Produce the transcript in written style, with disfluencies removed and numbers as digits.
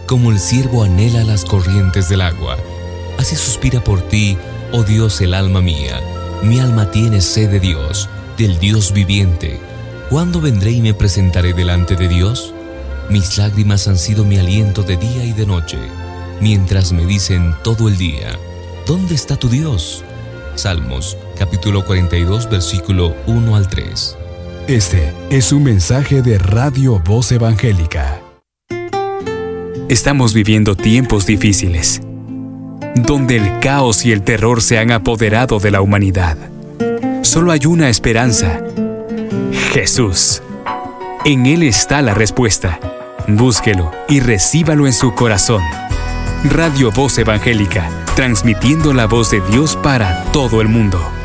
Como el ciervo anhela las corrientes del agua, así suspira por ti, oh Dios, el alma mía. Mi alma tiene sed de Dios, del Dios viviente. ¿Cuándo vendré y me presentaré delante de Dios? Mis lágrimas han sido mi aliento de día y de noche, mientras me dicen todo el día: ¿dónde está tu Dios? Salmos, capítulo 42, versículo 1 al 3. Este es un mensaje de Radio Voz Evangélica. Estamos viviendo tiempos difíciles, donde el caos y el terror se han apoderado de la humanidad. Solo hay una esperanza: Jesús. En Él está la respuesta. Búsquelo y recíbalo en su corazón. Radio Voz Evangélica, transmitiendo la voz de Dios para todo el mundo.